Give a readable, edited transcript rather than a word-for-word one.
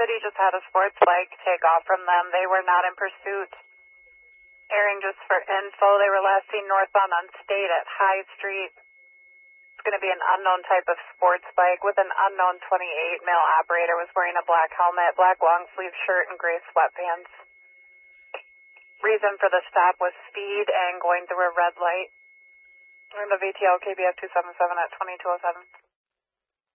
city just had a sports bike take off from them. They were not in pursuit. Airing just for info, they were last seen northbound on State at High Street. It's going to be an unknown type of sports bike with an unknown 28. Male operator was wearing a black helmet, black long sleeve shirt, and gray sweatpants. Reason for the stop was speed and going through a red light. We're in the VTL KBF 277 at 2207.